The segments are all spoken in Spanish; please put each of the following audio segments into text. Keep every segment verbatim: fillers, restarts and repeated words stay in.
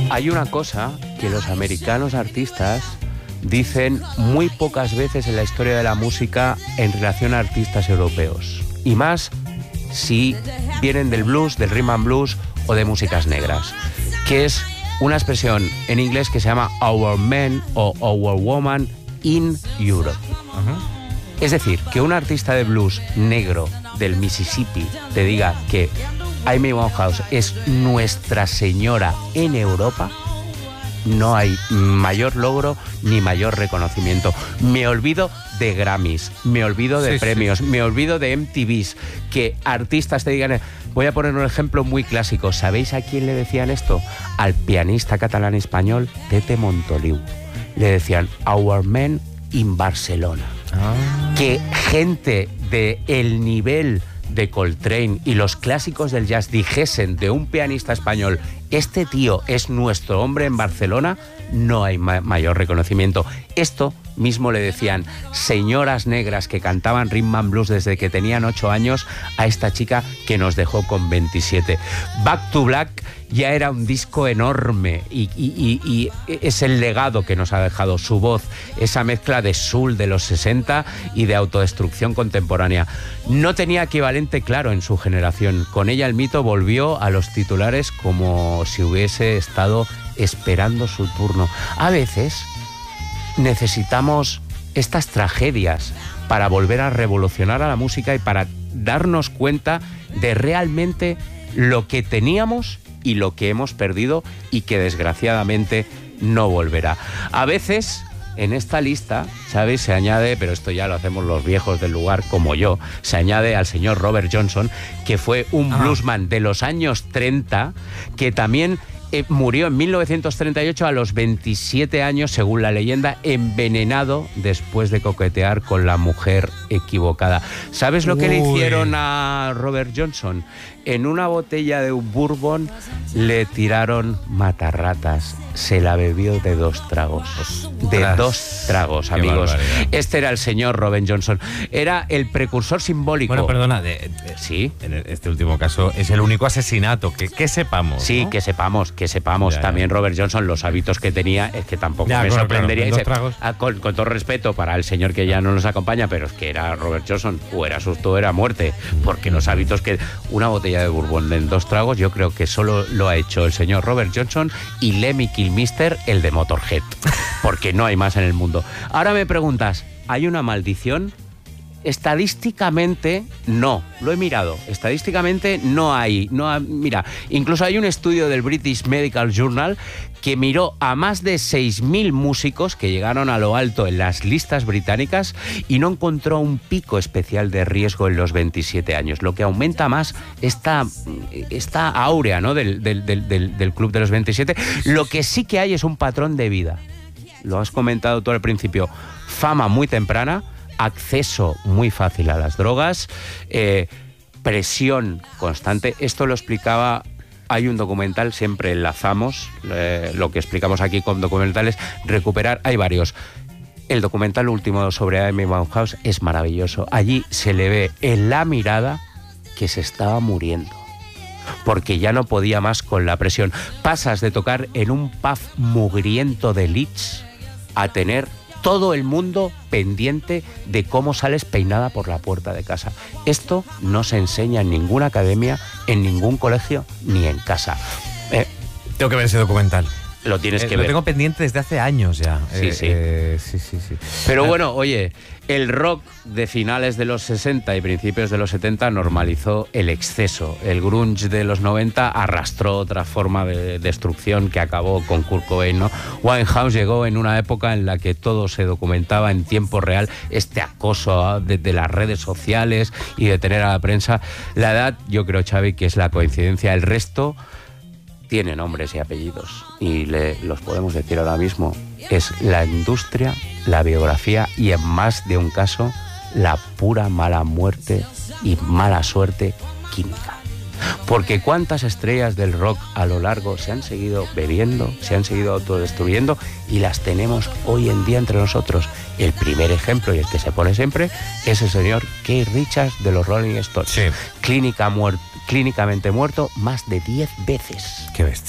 hay una cosa que los americanos artistas dicen muy pocas veces en la historia de la música en relación a artistas europeos. Y más si vienen del blues, del rhythm and blues o de músicas negras, que es una expresión en inglés que se llama Our Man o Our Woman in Europe. Uh-huh. Es decir, que un artista de blues negro del Mississippi te diga que Amy Winehouse es nuestra señora en Europa, no hay mayor logro ni mayor reconocimiento. Me olvido de Grammys, me olvido de sí, premios, sí. me olvido de M T Vs, que artistas te digan... Voy a poner un ejemplo muy clásico. ¿Sabéis a quién le decían esto? Al pianista catalán español Tete Montoliu. Le decían Our Man in Barcelona. Ah. Que gente de el nivel de Coltrane y los clásicos del jazz dijesen de un pianista español, este tío es nuestro hombre en Barcelona, no hay ma- mayor reconocimiento. Esto mismo le decían señoras negras que cantaban rhythm and blues desde que tenían ocho años a esta chica que nos dejó con veintisiete. Back to Black ya era un disco enorme y, y, y, y es el legado que nos ha dejado su voz, esa mezcla de soul de los sesenta y de autodestrucción contemporánea. No tenía equivalente claro en su generación. Con ella el mito volvió a los titulares como si hubiese estado esperando su turno. A veces necesitamos estas tragedias para volver a revolucionar a la música y para darnos cuenta de realmente lo que teníamos y lo que hemos perdido y que desgraciadamente no volverá. A veces en esta lista, ¿sabes? Se añade, pero esto ya lo hacemos los viejos del lugar como yo, se añade al señor Robert Johnson, que fue un ah. bluesman de los años treinta, que también Eh, murió en mil novecientos treinta y ocho a los veintisiete años, según la leyenda, envenenado después de coquetear con la mujer equivocada. ¿Sabes lo que Uy. le hicieron a Robert Johnson? En una botella de un bourbon le tiraron matarratas. Se la bebió de dos tragos. De Ostras. dos tragos, amigos. Este era el señor Robert Johnson. Era el precursor simbólico. Bueno, perdona, de, de, sí. En este último caso es el único asesinato que, que sepamos. Sí, ¿no? que sepamos, que sepamos. Ya, También ya. Robert Johnson, los hábitos que tenía, es que tampoco ya, me claro, sorprendería. Claro, con, dos se, con, con todo respeto para el señor que ya no nos acompaña, pero es que era Robert Johnson, o era susto o era muerte, porque los hábitos que... Una botella de bourbon en dos tragos, yo creo que solo lo ha hecho el señor Robert Johnson y Lemmy Kilmister, el de Motorhead, porque no hay más en el mundo. Ahora me preguntas, ¿hay una maldición? Estadísticamente no, lo he mirado. Estadísticamente no hay, no hay, mira, incluso hay un estudio del British Medical Journal que miró a más de seis mil músicos que llegaron a lo alto en las listas británicas y no encontró un pico especial de riesgo en los veintisiete años, lo que aumenta más esta, esta áurea, ¿no? del, del, del, del club de los veintisiete. Lo que sí que hay es un patrón de vida. Lo has comentado tú al principio. Fama muy temprana, acceso muy fácil a las drogas, eh, presión constante. Esto lo explicaba, hay un documental, siempre enlazamos eh, lo que explicamos aquí con documentales, recuperar, hay varios. El documental último sobre Amy Winehouse es maravilloso. Allí se le ve en la mirada que se estaba muriendo, porque ya no podía más con la presión. Pasas de tocar en un pub mugriento de Leeds a tener todo el mundo pendiente de cómo sales peinada por la puerta de casa. Esto no se enseña en ninguna academia, en ningún colegio, ni en casa. Eh, Tengo que ver ese documental. Lo tienes eh, que lo ver. Lo tengo pendiente desde hace años ya. Sí, eh, sí. Eh, sí, sí, sí. Pero bueno, oye, el rock de finales de los sesenta y principios de los setenta normalizó el exceso. El grunge de los noventa arrastró otra forma de destrucción que acabó con Kurt Cobain, ¿no? Winehouse llegó en una época en la que todo se documentaba en tiempo real, este acoso de, de las redes sociales y de tener a la prensa. La edad, yo creo, Xavi, que es la coincidencia. El resto tiene nombres y apellidos y le, los podemos decir ahora mismo. Es la industria, la biografía y en más de un caso la pura mala muerte y mala suerte química. Porque cuántas estrellas del rock a lo largo se han seguido bebiendo, se han seguido autodestruyendo y las tenemos hoy en día entre nosotros. El primer ejemplo, y el que se pone siempre, es el señor Keith Richards de los Rolling Stones. Sí. Clínica muer- clínicamente muerto más de diez veces. Qué bestia.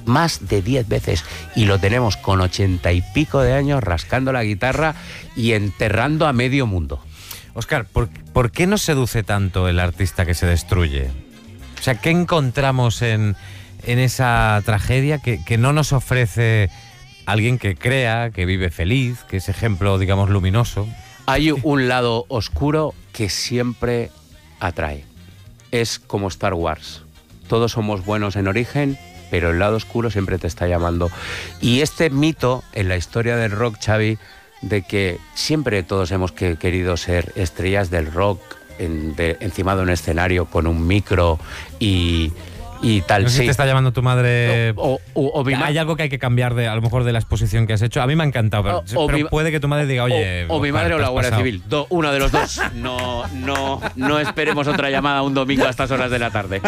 más de diez veces, y lo tenemos con ochenta y pico de años rascando la guitarra y enterrando a medio mundo. Óscar, ¿por, ¿por qué nos seduce tanto el artista que se destruye? O sea, ¿qué encontramos en, en esa tragedia que, que no nos ofrece alguien que crea, que vive feliz, que es ejemplo, digamos, luminoso? Hay un lado oscuro que siempre atrae. Es como Star Wars. Todos somos buenos en origen, pero el lado oscuro siempre te está llamando. Y este mito en la historia del rock, Xavi, de que siempre todos hemos que, querido ser estrellas del rock en, de, encima de un escenario con un micro y... y tal. No sé sí. si te está llamando tu madre. O, o, o, o mi Hay algo que hay que cambiar de, a lo mejor, de la exposición que has hecho. A mí me ha encantado, pero, o, o pero mi, puede que tu madre diga, oye. O, o mi madre o la Guardia pasado. Civil. Do, uno de los dos. No, no, no esperemos otra llamada un domingo a estas horas de la tarde.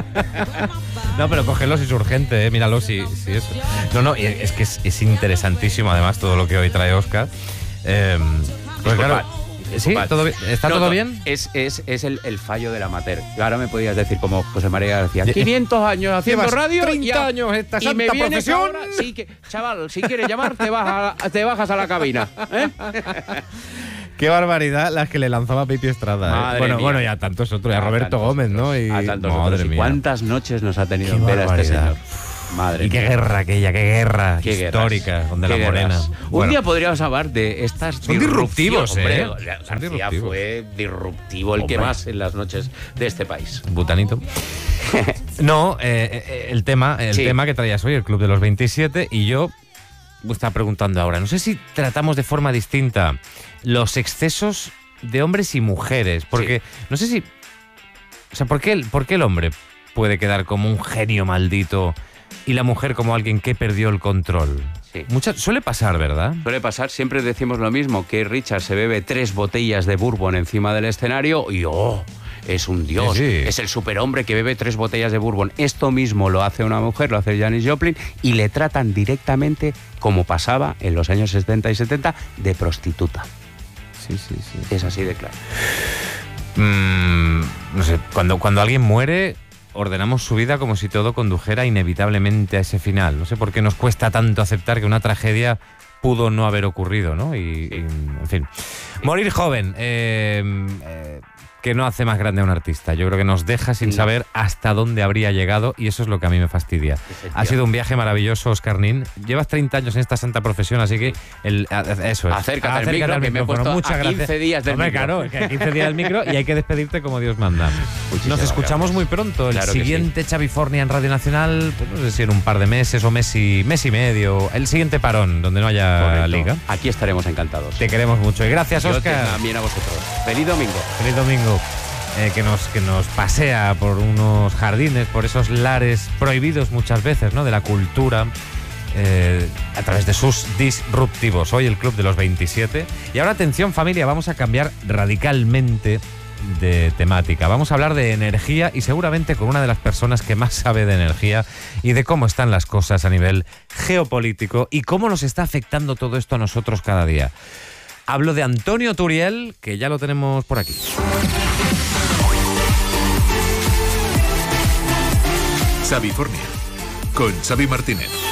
No, pero cógelo si es urgente, ¿eh? Míralo si, si eso. No, no, es que es, es interesantísimo además todo lo que hoy trae Óscar. Eh, pues claro. ¿Sí? ¿Todo bien? ¿Está no, todo no, bien? Es, es, es el, el fallo del amateur. Ahora me podías decir como José María García, quinientos años haciendo radio. treinta años esta y santa me profesión. Ahora, sí que, chaval, si quieres llamar, te, baja, te bajas a la cabina. ¿eh? Qué barbaridad las que le lanzaba Pipi Estrada. ¿eh? Bueno, mía. bueno, ya tantos otros, ya Roberto Gómez, ¿no? Y, a tantos otros. ¿Y cuántas noches nos ha tenido en ver a este señor? Madre y qué mía. guerra aquella, qué guerra qué histórica, donde la morena. Un bueno. día podríamos hablar de estas Son disruptivos, hombre, ¿eh? García Son disruptivos. Fue disruptivo el hombre. que más en las noches de este país. Butanito. No, eh, el tema, el sí. tema que traías hoy, el Club de los veintisiete, y yo me estaba preguntando ahora, no sé si tratamos de forma distinta los excesos de hombres y mujeres, porque sí. no sé si, o sea, ¿por qué, el, ¿por qué el hombre puede quedar como un genio maldito y la mujer como alguien que perdió el control? Sí. Mucha, suele pasar, ¿verdad? Suele pasar, siempre decimos lo mismo, que Richard se bebe tres botellas de bourbon encima del escenario y ¡oh! Es un dios, sí, sí. es el superhombre que bebe tres botellas de bourbon. Esto mismo lo hace una mujer, lo hace Janis Joplin, y le tratan directamente, como pasaba en los años setenta y setenta, de prostituta. Sí, sí, sí. Es así de claro. Mm, no sé, cuando, cuando alguien muere, ordenamos su vida como si todo condujera inevitablemente a ese final. No sé por qué nos cuesta tanto aceptar que una tragedia pudo no haber ocurrido, ¿no? Y, y en fin. Morir joven, eh, eh, que no hace más grande a un artista. Yo creo que nos deja sin saber hasta dónde habría llegado, y eso es lo que a mí me fastidia. Ha sido un viaje maravilloso, Óscar Nin. Llevas treinta años en esta santa profesión, así que el, eso es. Acércate, Acércate al micro, al que me he puesto Muchas a quince gracias. días del Hombre, micro. Claro, que quince días del micro y hay que despedirte como Dios manda. Muchísimas Nos escuchamos gracias. muy pronto. El claro siguiente sí. Xavifornia en Radio Nacional, pues no sé si en un par de meses o mes y, mes y medio. El siguiente parón, donde no haya Correcto. liga. Aquí estaremos encantados. Te queremos mucho. Y gracias, Óscar. También a vosotros. Feliz domingo. Feliz domingo. Eh, que, nos, que nos pasea por unos jardines, por esos lares prohibidos muchas veces, ¿no? De la cultura, eh, a través de sus disruptivos. Hoy el Club de los veintisiete. Y ahora, atención familia, vamos a cambiar radicalmente de temática. Vamos a hablar de energía y seguramente con una de las personas que más sabe de energía y de cómo están las cosas a nivel geopolítico y cómo nos está afectando todo esto a nosotros cada día. Hablo de Antonio Turiel, que ya lo tenemos por aquí. Xavifornia, con Xavi Martínez.